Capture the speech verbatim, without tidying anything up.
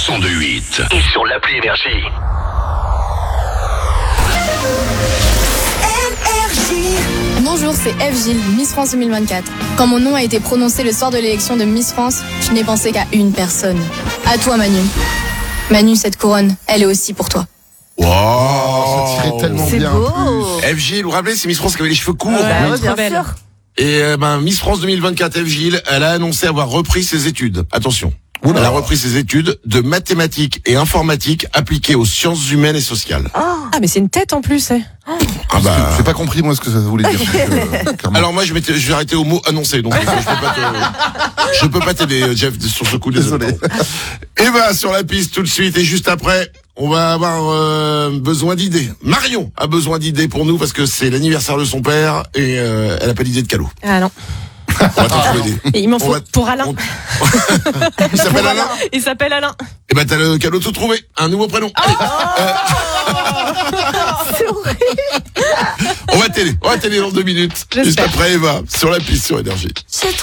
cent deux huit et sur l'appli Énergie. Bonjour, c'est Eve Gilles, Miss France deux mille vingt-quatre. Quand mon nom a été prononcé le soir de l'élection de Miss France, je n'ai pensé qu'à une personne. À toi, Manu. Manu, cette couronne, elle est aussi pour toi. Wow, ça tirait tellement C'est bien. beau. F Gilles, vous vous rappelez, c'est Miss France qui avait les cheveux courts. Ouais, Oui. ouais, bien belle. sûr. Et euh, ben Miss France deux mille vingt-quatre, F Gilles, elle a annoncé avoir repris ses études. Attention. Elle a repris ses études de mathématiques et informatique appliquées aux sciences humaines et sociales. Ah, mais c'est une tête en plus, eh. Ah bah. J'ai pas compris moi ce que ça voulait dire. euh, clairement. Alors moi je m'étais, je vais arrêter au mot annoncé, donc euh, je peux pas te, je peux pas t'aider, euh, Jeff, sur ce coup. Désolé. Et ben sur la piste tout de suite et juste après, on va avoir euh, besoin d'idées. Marion a besoin d'idées pour nous parce que c'est l'anniversaire de son père et euh, elle a pas d'idée de cadeau. Ah non. On va t'en trouver des. Et il m'en On faut va- pour Alain. on- Il s'appelle Alain. Il s'appelle Alain. Et ben t'as le cadeau tout trouvé, un nouveau prénom. Allez. Euh, on va t'aider, on va t'aider dans deux minutes. J'espère. Juste après Eva sur la piste sur Énergie.